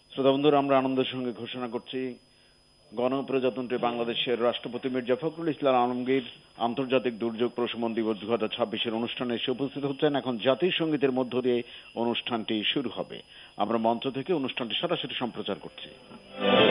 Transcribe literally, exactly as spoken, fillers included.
শ্রোতা বন্ধুরা, আমরা আনন্দের সঙ্গে ঘোষণা করছি গণপ্রজাতন্ত্রী বাংলাদেশের রাষ্ট্রপতি মির্জা ফখরুল ইসলাম আলমগীর আন্তর্জাতিক দুর্যোগ প্রশমন দিবস দু হাজার ছাব্বিশের অনুষ্ঠানে এসে উপস্থিত হচ্ছেন। এখন জাতীয় সঙ্গীতের মধ্য দিয়ে অনুষ্ঠানটি শুরু হবে। আমরা মঞ্চ থেকে অনুষ্ঠানটি সরাসরি সম্প্রচার করছি।